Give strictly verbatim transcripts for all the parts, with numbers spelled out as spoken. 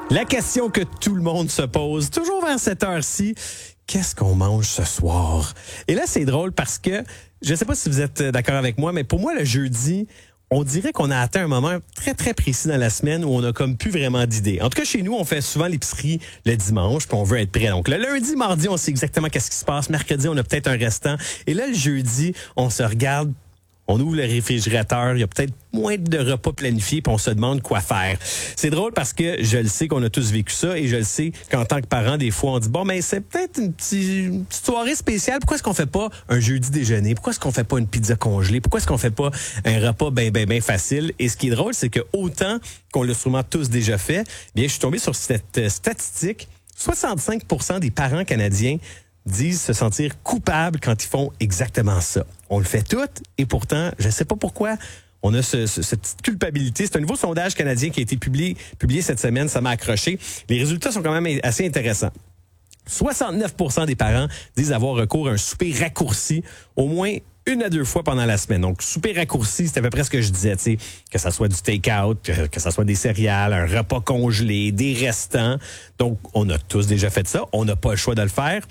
La question que tout le monde se pose, toujours vers cette heure-ci, qu'est-ce qu'on mange ce soir? Et là, c'est drôle parce que, je ne sais pas si vous êtes d'accord avec moi, mais pour moi, le jeudi, on dirait qu'on a atteint un moment très, très précis dans la semaine où on a comme plus vraiment d'idées. En tout cas, chez nous, on fait souvent l'épicerie le dimanche, puis on veut être prêt. Donc, le lundi, mardi, on sait exactement qu'est-ce qui se passe. Mercredi, on a peut-être un restant. Et là, le jeudi, on se regarde. On ouvre le réfrigérateur, il y a peut-être moins de repas planifiés, puis on se demande quoi faire. C'est drôle parce que je le sais qu'on a tous vécu ça, et je le sais qu'en tant que parent, des fois, on dit, bon, mais c'est peut-être une petite, une petite soirée spéciale. Pourquoi est-ce qu'on fait pas un jeudi déjeuner? Pourquoi est-ce qu'on fait pas une pizza congelée? Pourquoi est-ce qu'on fait pas un repas bien, bien, bien facile? Et ce qui est drôle, c'est que autant qu'on l'a sûrement tous déjà fait, bien, je suis tombé sur cette statistique. soixante-cinq pour cent des parents canadiens disent se sentir coupables quand ils font exactement ça. On le fait tout, et pourtant, je ne sais pas pourquoi, on a ce, ce, cette petite culpabilité. C'est un nouveau sondage canadien qui a été publié, publié cette semaine, ça m'a accroché. Les résultats sont quand même assez intéressants. soixante-neuf pour cent des parents disent avoir recours à un souper raccourci au moins une à deux fois pendant la semaine. Donc, souper raccourci, c'est à peu près ce que je disais, tu sais, que ça soit du take-out, que, que ça soit des céréales, un repas congelé, des restants. Donc, on a tous déjà fait ça. On n'a pas le choix de le faire.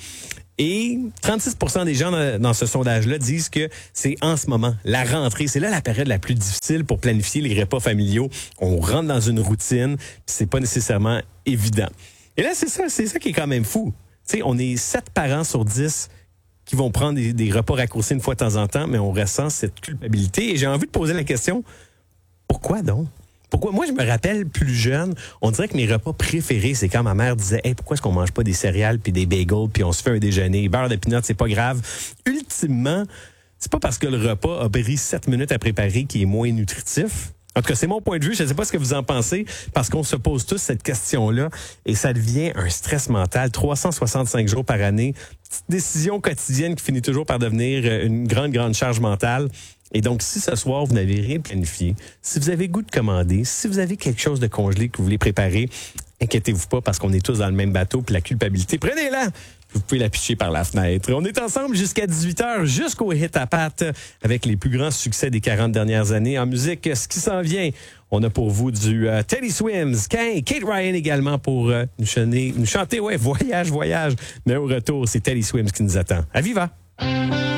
Et trente-six pour cent des gens dans ce sondage-là disent que c'est en ce moment, la rentrée, c'est là la période la plus difficile pour planifier les repas familiaux. On rentre dans une routine, puis c'est pas nécessairement évident. Et là, c'est ça, c'est ça qui est quand même fou. Tu sais, on est sept parents sur dix qui vont prendre des, des repas raccourcis une fois de temps en temps, mais on ressent cette culpabilité. Et j'ai envie de poser la question, pourquoi donc? Pourquoi? Moi, je me rappelle, plus jeune, on dirait que mes repas préférés, c'est quand ma mère disait, hey, pourquoi est-ce qu'on mange pas des céréales puis des bagels puis on se fait un déjeuner? Beurre de pinot, c'est pas grave. Ultimement, c'est pas parce que le repas a pris sept minutes à préparer qu'il est moins nutritif. En tout cas, c'est mon point de vue. Je ne sais pas ce que vous en pensez, parce qu'on se pose tous cette question-là et ça devient un stress mental. trois cent soixante-cinq jours par année. Petite décision quotidienne qui finit toujours par devenir une grande, grande charge mentale. Et donc, si ce soir, vous n'avez rien planifié, si vous avez goût de commander, si vous avez quelque chose de congelé que vous voulez préparer, inquiétez-vous pas parce qu'on est tous dans le même bateau, puis la culpabilité, prenez-la! Vous pouvez la pitcher par la fenêtre. On est ensemble jusqu'à dix-huit heures, jusqu'au hit à patte, avec les plus grands succès des quarante dernières années. En musique, ce qui s'en vient, on a pour vous du euh, Teddy Swims, Kate Ryan également pour euh, nous, chanter, nous chanter, ouais, Voyage, Voyage. Mais au retour, c'est Teddy Swims qui nous attend. À Viva!